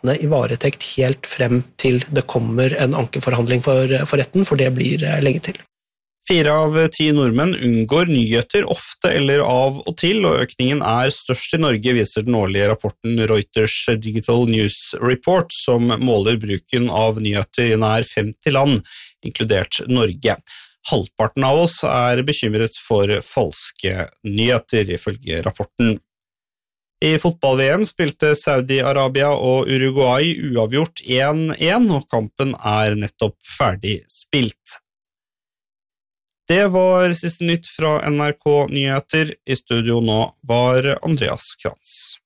sittende i varetekt helt frem til det kommer en ankeforhandling for retten, for det blir lenge til. 4 av 10 nordmenn unngår nyheter ofte eller av og til, og økningen størst i Norge, viser den årlige rapporten Reuters Digital News Report, som måler bruken av nyheter i nær 50 land, inkludert Norge. Halvparten av oss bekymret for falske nyheter, ifølge rapporten. I fotball-VM spilte Saudi-Arabia og Uruguay uavgjort 1-1, og kampen nettopp ferdig spilt. Det var siste nytt fra NRK Nyheter. I studio nå var Andreas Krantz.